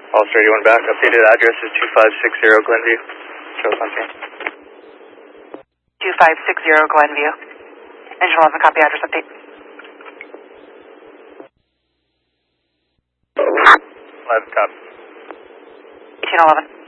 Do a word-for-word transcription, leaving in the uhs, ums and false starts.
All thirty-one back. Updated address is two five six zero Glenview. Show Fontaine. two five six zero Glenview. Engine eleven, copy address update. eleven, copy. eighteen eleven.